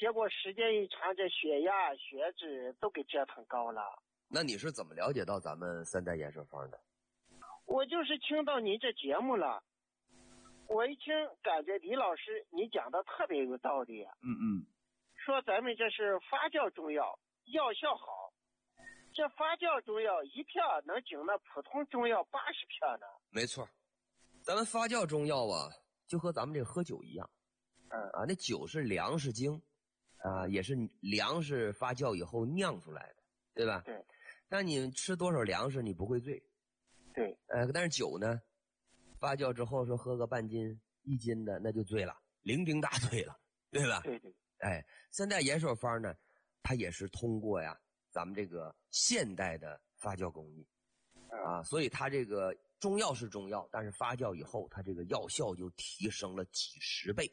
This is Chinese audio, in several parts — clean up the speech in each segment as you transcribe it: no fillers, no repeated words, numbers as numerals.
结果时间一长，这血压、血脂都给折腾高了。 那你是怎么了解到咱们三代延寿方的？ 我就是听到您这节目了，我一听感觉李老师你讲的特别有道理。说咱们这是发酵中药，药效好。这发酵中药一片能顶那普通中药80片呢。 没错，咱们发酵中药啊，就和咱们这喝酒一样。那酒是粮食精也是粮食发酵以后酿出来的，对吧？ 对。 但你吃多少粮食你不会醉。 对。 但是酒呢，发酵之后说喝个半斤1斤的那就醉了，酩酊大醉了，对吧？ 对对。 三代延寿方呢，它也是通过咱们这个现代的发酵工艺所以它这个中药是中药，但是发酵以后它这个药效就提升了几十倍。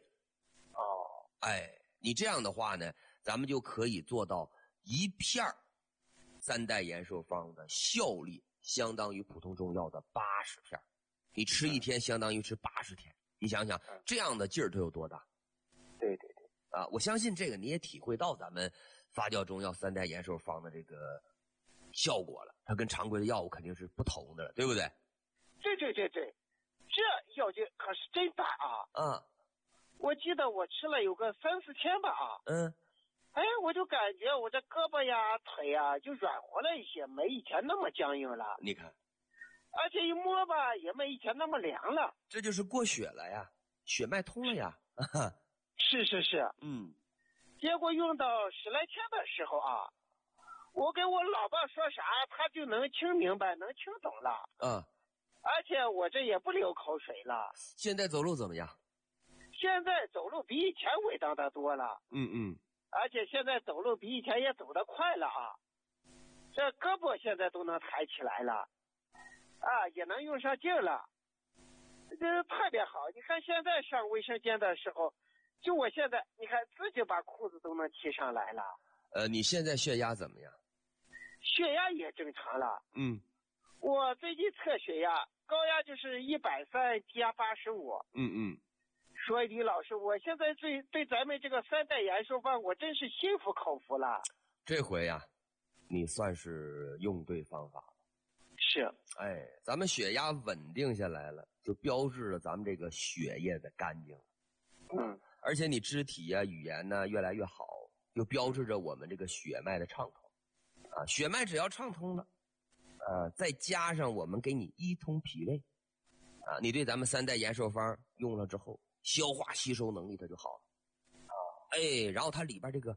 你这样的话呢，咱们就可以做到一片三代延寿方的效力相当于普通中药的80片，你吃一天相当于吃80天，你想想这样的劲儿它有多大？ 对对对。 我相信这个你也体会到咱们发酵中药三代延寿方的这个效果了，它跟常规的药物肯定是不同的了，对不对？ 对对对对，这药劲可是真大啊！我记得我吃了有个3-4天吧我就感觉我这胳膊呀、腿呀就软和了一些，没以前那么僵硬了。 你看， 而且一摸吧，也没以前那么凉了。 这就是过血了呀，血脉通了呀。 是。结果用到10来天的时候我跟我老爸说啥，他就能听明白，能听懂了。而且我这也不流口水了。 现在走路怎么样？ 现在走路比以前稳当的多了。而且现在走路比以前也走得快了这胳膊现在都能抬起来了也能用上劲了，这特别好。你看现在上卫生间的时候，就我现在你看自己把裤子都能提上来了。 你现在血压怎么样？ 血压也正常了。我最近测血压，高压就是130，低压85。所以李老师，我现在对咱们这个三代延寿方，我真是心服口服了。 这回你算是用对方法了。 是。 咱们血压稳定下来了，就标志着咱们这个血液的干净了。而且你肢体语言呢越来越好，就标志着我们这个血脉的畅通血脉只要畅通了再加上我们给你一通脾胃你对咱们三代延寿方用了之后，消化吸收能力它就好了然后它里边这个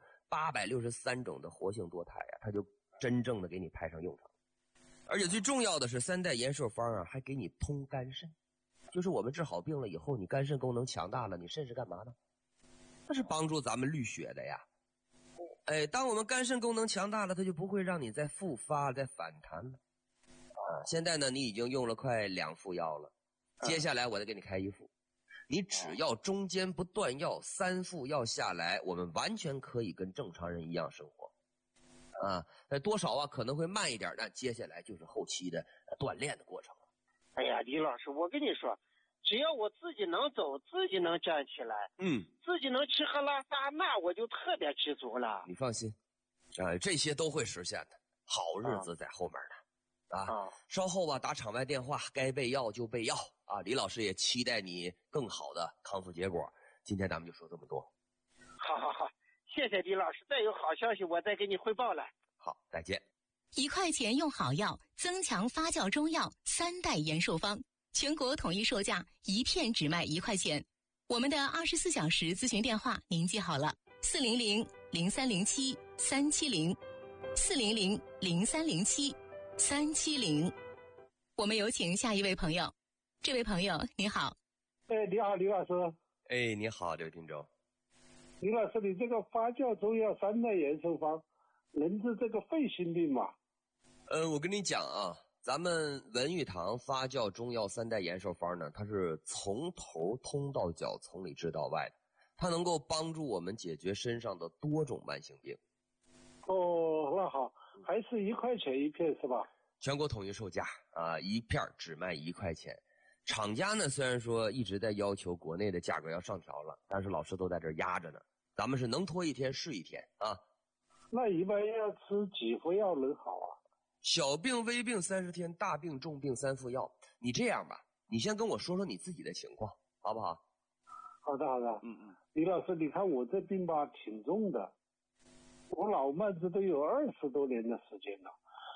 863种的活性多肽它就真正的给你派上用场。而且最重要的是三代延寿方还给你通肝肾，就是我们治好病了以后，你肝肾功能强大了，你肾是干嘛呢？它是帮助咱们滤血的呀。当我们肝肾功能强大了，它就不会让你再复发再反弹了现在呢你已经用了快2副药了，接下来我再给你开1副，你只要中间不断药，3副药下来，我们完全可以跟正常人一样生活多少可能会慢一点，但接下来就是后期的锻炼的过程了。 李老师，我跟你说，只要我自己能走，自己能站起来自己能吃喝拉撒，那我就特别知足了。 你放心这些都会实现的，好日子在后面呢稍后打场外电话，该备药就备药李老师也期待你更好的康复结果。今天咱们就说这么多。 好，谢谢李老师，再有好消息我再给你汇报了。 好，再见。 1块钱用好药，增强发酵中药三代延寿方，全国统一售价1片只卖1块钱。我们的24小时咨询电话您记好了，400-0307-370，400-0307-370。我们有请下一位朋友。这位朋友你好。 你好，李老师。 你好，这位听众。 李老师，你这个发酵中药三代延寿方能治这个肺心病吗？ 我跟你讲咱们文玉堂发酵中药三代延寿方呢，它是从头通到脚，从里治到外的，它能够帮助我们解决身上的多种慢性病。 那好，还是1块钱1片是吧？ 全国统一售价一片只卖1块钱。厂家呢虽然说一直在要求国内的价格要上调了，但是老师都在这压着呢咱们是能拖一天是一天啊。 那一般要吃几副药能好啊？ 小病微病30天，大病重病3副药。你这样吧，你先跟我说说你自己的情况，好不好？ 好的。李老师，你看我这病吧挺重的，我老慢支都有20多年的时间了，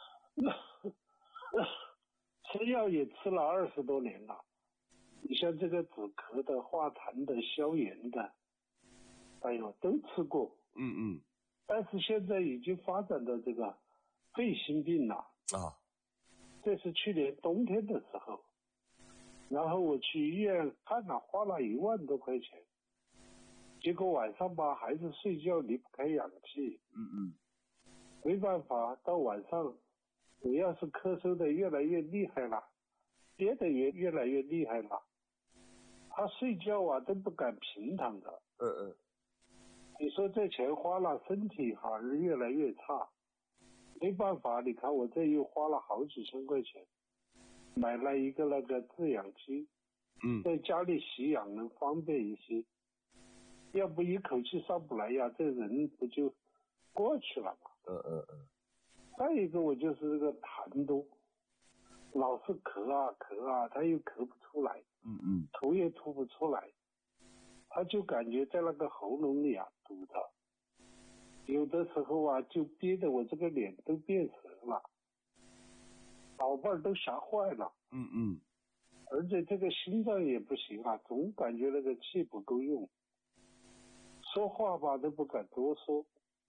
吃药也吃了20多年了。你像这个止咳的、化痰的、消炎的，哎呦，都吃过。但是现在已经发展到这个肺心病了啊。 这是去年冬天的时候，然后我去医院看了，花了1万多块钱，结果晚上吧还是睡觉离不开氧气。没办法，到晚上我要是咳嗽的越来越厉害了，憋得也越来越厉害了，他睡觉啊都不敢平躺的。你说这钱花了，身体反而越来越差。没办法，你看我这又花了好几千块钱，买了一个那个制氧机，在家里吸氧能方便一些。要不一口气上不来呀，这人不就过去了吗？再一个我就是这个痰多，老是咳啊，他又咳不出来，头也吐不出来，他就感觉在那个喉咙里啊堵着，有的时候啊就憋得我这个脸都变色了，老伴儿都吓坏了。而且这个心脏也不行啊，总感觉那个气不够用，说话吧都不敢多说。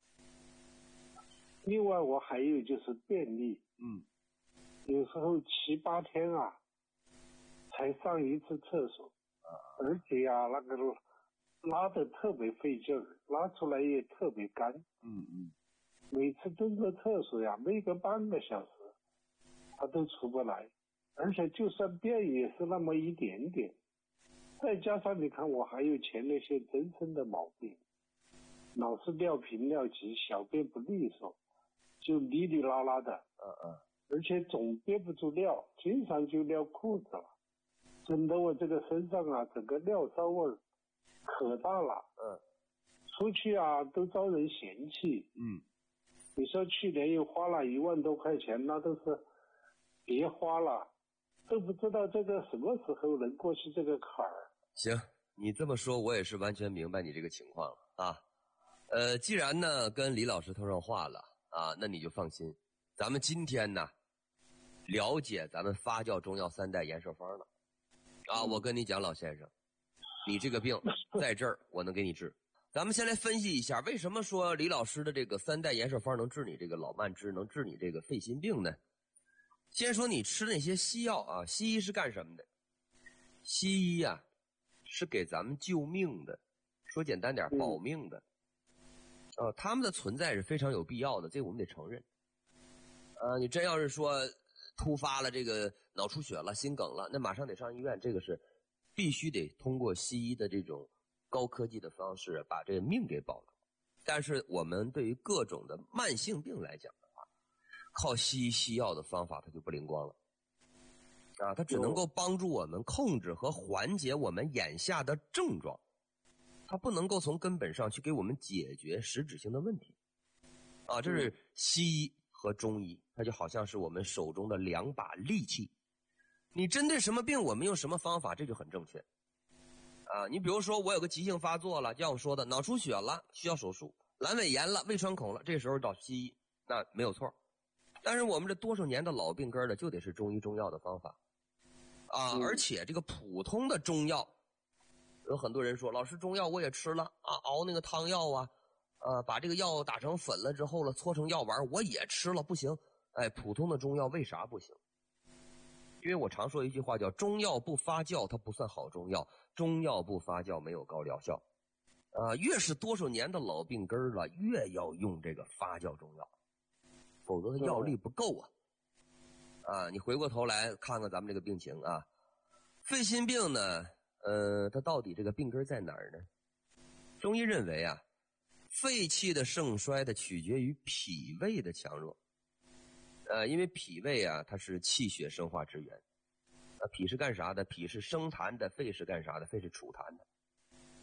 另外我还有就是便秘，有时候7、8天啊才上一次厕所，而且啊那个拉得特别费劲儿，拉出来也特别干。每次蹲个厕所呀，没个半个小时他都出不来，而且就算便也是那么一点点。再加上你看我还有前列腺增生的毛病，老是尿频尿急，小便不利索，就哩哩啦啦的，而且总憋不住尿，经常就尿裤子了，整得我这个身上啊，整个尿骚味可大了。出去啊都招人嫌弃。你说去年又花了1万多块钱，那都是别花了，都不知道这个什么时候能过去这个坎儿。 行，你这么说我也是完全明白你这个情况了啊。既然呢跟李老师通上话了啊，那你就放心，咱们今天呢了解咱们发酵中药3代延寿方了啊。我跟你讲，老先生，你这个病在这儿我能给你治。咱们先来分析一下，为什么说李老师的这个3代延寿方能治你这个老慢支，能治你这个肺心病呢？先说你吃那些西药啊，西医是干什么的？西医啊是给咱们救命的，说简单点，保命的。他们的存在是非常有必要的，这我们得承认。你真要是说突发了这个脑出血了、心梗了，那马上得上医院，这个是必须得通过西医的这种高科技的方式把这个命给保住。但是我们对于各种的慢性病来讲的话，靠西医西药的方法它就不灵光了啊，它只能够帮助我们控制和缓解我们眼下的症状，它不能够从根本上去给我们解决实质性的问题啊。这是西医和中医，它就好像是我们手中的2把利器，你针对什么病我们用什么方法，这就很正确啊。你比如说我有个急性发作了，就像我说的脑出血了需要手术，阑尾炎了胃穿孔了，这时候找西医那没有错。但是我们这多少年的老病根的就得是中医中药的方法啊。而且这个普通的中药，有很多人说老师中药我也吃了啊，熬那个汤药啊，把这个药打成粉了之后了，搓成药丸我也吃了，不行。普通的中药为啥不行？因为我常说一句话叫中药不发酵它不算好中药，中药不发酵没有高疗效越是多少年的老病根了，越要用这个发酵中药，否则它药力不够啊。你回过头来看看咱们这个病情啊，肺心病呢它到底这个病根在哪儿呢？中医认为啊，肺气的盛衰的取决于脾胃的强弱因为脾胃啊它是气血生化之源脾是干啥的？脾是生痰的，肺是干啥的？肺是储痰的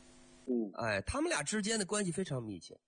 哎，他们俩之间的关系非常密切。